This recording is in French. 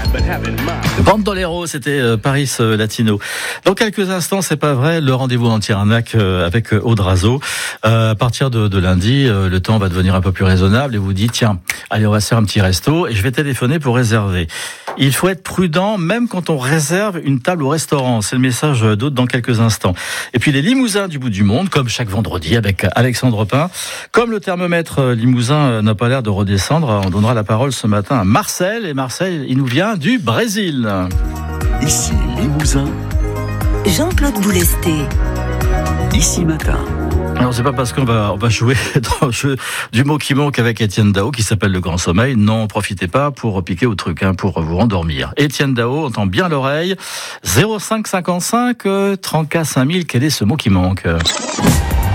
Bandolero, c'était Paris Latino. Dans quelques instants, c'est pas vrai, le rendez-vous anti-arnaque avec Aude Razeau. À partir de lundi, le temps va devenir un peu plus raisonnable et vous dites, tiens, allez, on va se faire un petit resto et je vais téléphoner pour réserver. Il faut être prudent, même quand on réserve une table au restaurant. C'est le message d'Aude dans quelques instants. Et puis les limousins du bout du monde, comme chaque vendredi avec Alexandre Pin. Comme le thermomètre limousin n'a pas l'air de redescendre, on donnera la parole ce matin à Marcel. Et Marcel, il nous vient du Brésil. Ici Limousin, Jean-Claude Boulesté. Ici Matin. Alors c'est pas parce qu'on va jouer dans le jeu du mot qui manque avec Étienne Dao qui s'appelle le grand sommeil. Non, profitez pas pour piquer au truc, pour vous endormir. Étienne Dao entend bien l'oreille. 05 55 34 5000. Quel est ce mot qui manque?